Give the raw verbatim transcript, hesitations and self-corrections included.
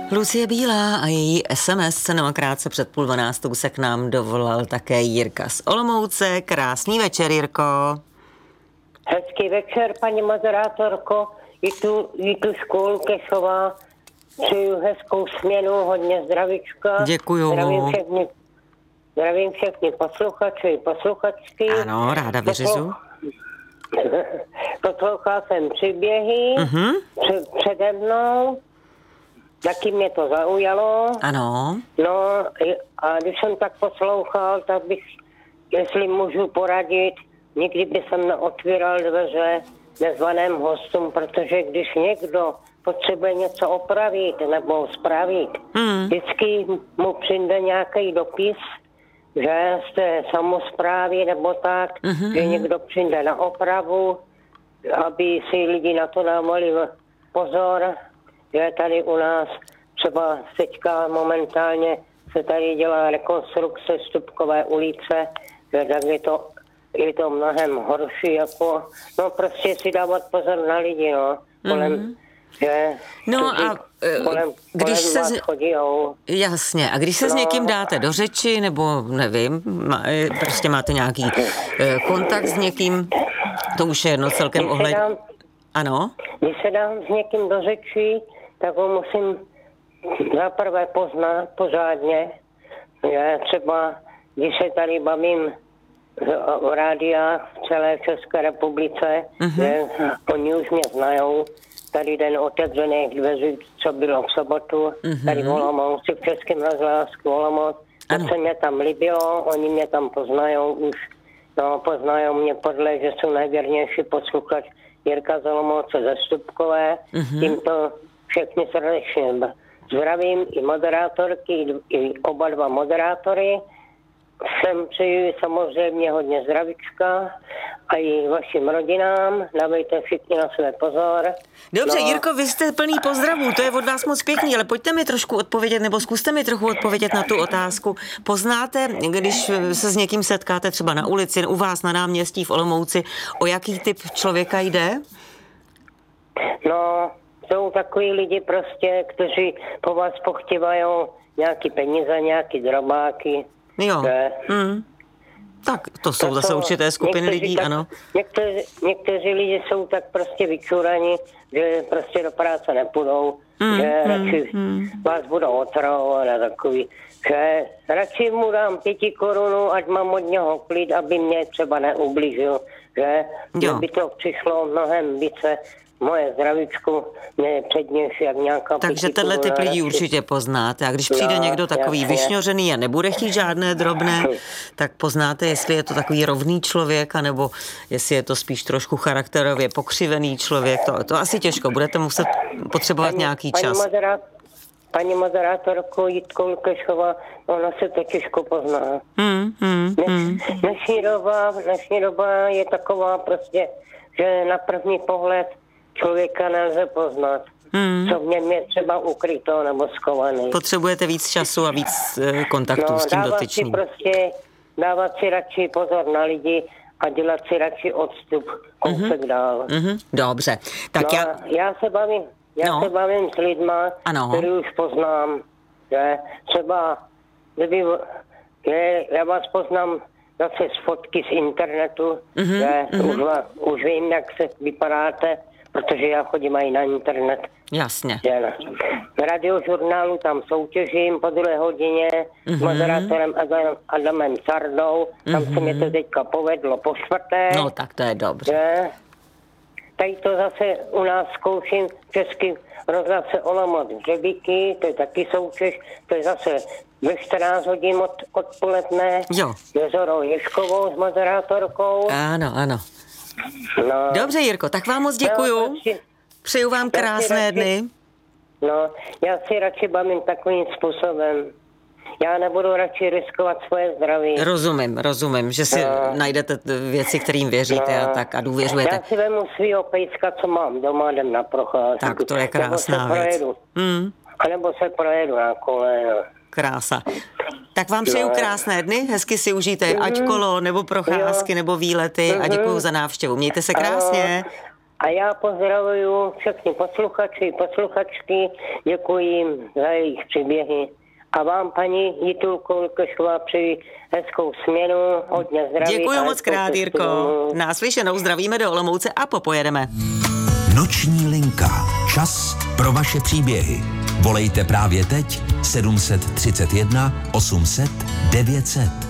Lucie Bílá a její es em es, jenom krátce před půl dvanáctou se k nám dovolal také Jirka z Olomouce. Krásný večer, Jirko. Hezký večer, paní moderátorko. I tu, i tu školu Kešová. Přeju hezkou směnu, hodně zdravíčka. Děkuju. Zdravím všechny, zdravím všechny posluchače i posluchačky. Ano, ráda vyřizu. Poslouchal jsem příběhy uh-huh. před, přede mnou. Taky mě to zaujalo. Ano. No a když jsem tak poslouchal, tak bych, jestli můžu poradit, nikdy by jsem neotvíral dveře nezvaným hostům, protože když někdo potřebuje něco opravit nebo spravit, hmm. vždycky mu přijde nějaký dopis, že z té samosprávy nebo tak, uh-huh. že někdo přijde na opravu, aby si lidi na to dávali pozor, že tady u nás třeba teďka momentálně se tady dělá rekonstrukce Stupkové ulice, že tak je to, je to mnohem horší, jako, no prostě si dávat pozor na lidi, no, kolem, mm. že, no a kolem, když kolem se z... chodijou. Jasně, a když se no. s někým dáte do řeči, nebo nevím, má, prostě máte nějaký eh, kontakt s někým, to už je jedno celkem ohled... Dám, ano? Když se dám s někým do řeči, tak ho musím zaprvé poznat pořádně. Já třeba, když se tady bavím v rádiách v celé České republice, uh-huh. že oni už mě znajou. Tady den otevřených dveří, co bylo v sobotu, uh-huh. tady v Olomouci, v Českém rozhlásku Olomouc. To se mě tam líbilo, oni mě tam poznajou už. No, poznajou mě podle, že jsou nejvěrnější posluchač Jirka z Olomouce ze Stupkové. Uh-huh. Tímto všechny srdečně zdravím i moderátorky, i oba dva moderátory. Všem přeji samozřejmě hodně zdravíčka a i vašim rodinám. Dávejte všichni na své pozor. Dobře, no. Jirko, vy jste plný pozdravů, to je od vás moc pěkný, ale pojďte mi trošku odpovědět, nebo zkuste mi trochu odpovědět na tu otázku. Poznáte, když se s někým setkáte třeba na ulici, u vás na náměstí v Olomouci, o jaký typ člověka jde? No, jsou takový lidi prostě, kteří po vás pochtěvají nějaký peníze, nějaký drobáky. Jo. Hmm. Tak to jsou to zase jsou, určité skupiny lidí, tak, ano. Někteří, někteří lidi jsou tak prostě vyčurani, že prostě do práce nepůjdou, mm, že mm, radši mm. vás budou otravovat a takový, že radši mu dám pěti korunu, ať mám od něho klid, aby mě třeba neublížil, že by to přišlo mnohem více. Moje zdravíčku je přednější jak nějaká Takže tenhle typ lidí určitě poznáte. A když přijde no, někdo takový jasně. vyšňořený a nebude chtít žádné drobné, tak poznáte, jestli je to takový rovný člověk, anebo jestli je to spíš trošku charakterově pokřivený člověk. To, to asi těžko. Budete muset potřebovat paní, nějaký paní čas. Moderát, paní moderátorko Jitko Lukešová, ona se to těžko pozná. Hmm, hmm, hmm. Dnešní doba, dnešní doba je taková prostě, že na první pohled člověka nelze poznat, hmm. co v něm je třeba ukryto nebo schovaný. Potřebujete víc času a víc kontaktů no, s tím dávat dotyčným. Si prostě, dávat si radši pozor na lidi a dělat si radši odstup kousek mm-hmm. dál. Mm-hmm. Dobře. Tak no, já... já se bavím, já no. se bavím s lidma, ano. který už poznám, že třeba, kdyby, že já vás poznám zase z fotky z internetu, mm-hmm. že mm-hmm. Už, už vím, jak se vypadáte, protože já chodím i na internet. Jasně. V radiožurnálu tam soutěžím po druhé hodině mm-hmm. s moderátorem Adam, Adamem Sardou. Tam mm-hmm. se mi to teďka povedlo po čtvrté. No tak to je dobře. Že? Tady to zase u nás zkouším český rozhlase Olomouc Hřebíky, to je taky soutěž, to je zase ve čtrnáct hodin od, odpoledne. Jo. S Zorou Ješkovou s moderátorkou. Ano, ano. No. Dobře, Jirko, tak vám moc děkuju. No, přeju vám krásné radši, dny. No, já si radši bavím takovým způsobem. Já nebudu radši riskovat svoje zdraví. Rozumím, rozumím, že si no. najdete věci, kterým věříte no. a tak a důvěřujete. Já si vemu svýho pejska, co mám doma, jdem na procházku. Tak to je krásná věc. Hmm. A nebo se projedu na kole. No. Krása. Tak vám přeju no. krásné dny, hezky si užijte, mm-hmm. ať kolo, nebo procházky, jo. nebo výlety mm-hmm. a děkuju za návštěvu. Mějte se krásně. A já pozdravuju všechny posluchači i posluchačky, děkuji jim za jejich příběhy. A vám, paní Jitulko Lukešová, přeji hezkou směnu, hodně zdraví. Děkuji moc krát, Jirko. Náslyšenou, zdravíme do Olomouce a popojedeme. Noční linka. Čas pro vaše příběhy. Volejte právě teď sedm set třicet jedna osm set devět set.